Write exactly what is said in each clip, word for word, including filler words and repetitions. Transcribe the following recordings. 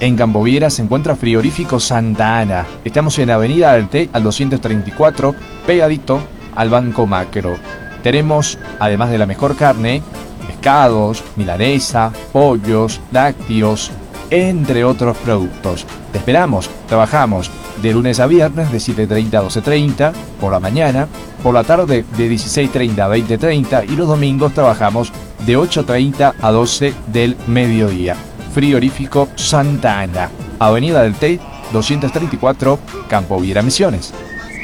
En Campoviera se encuentra Frigorífico Santa Ana. Estamos en Avenida del Té al doscientos treinta y cuatro, pegadito al Banco Macro. Tenemos, además de la mejor carne, pescados, milanesa, pollos, lácteos, entre otros productos. Te esperamos, trabajamos de lunes a viernes de siete treinta a doce treinta por la mañana, por la tarde de dieciséis treinta a veinte treinta y los domingos trabajamos de ocho treinta a doce del mediodía. Frigorífico Santa Ana, Avenida del Té doscientos treinta y cuatro, Campoviera, Misiones.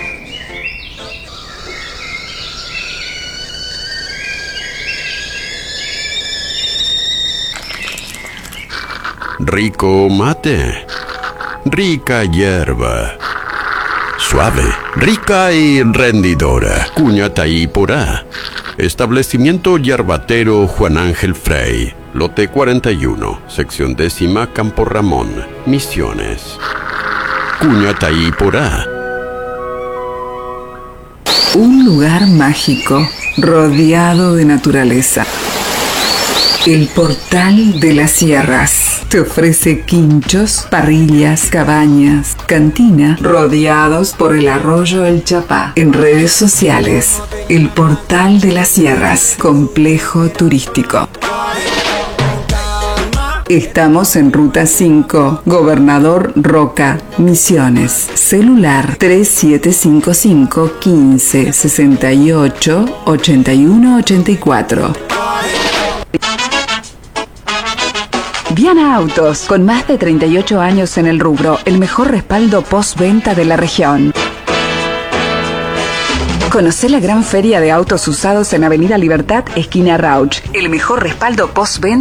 Rico mate, rica hierba, suave, rica y rendidora. Cuñataí porá. Establecimiento Yerbatero Juan Ángel Frey, lote cuarenta y uno, sección décima, Campo Ramón, Misiones. Cuñataí porá. Un lugar mágico, rodeado de naturaleza. El Portal de las Sierras te ofrece quinchos, parrillas, cabañas, cantina, rodeados por el arroyo El Chapá. En redes sociales, El Portal de las Sierras, complejo turístico. Estamos en Ruta cinco, Gobernador Roca, Misiones. Celular tres siete cinco cinco, quince, sesenta y ocho, ochenta y uno, ochenta y cuatro. Viana Autos, con más de treinta y ocho años en el rubro, el mejor respaldo postventa de la región. Conocé la gran feria de autos usados en Avenida Libertad, esquina Rauch. El mejor respaldo postventa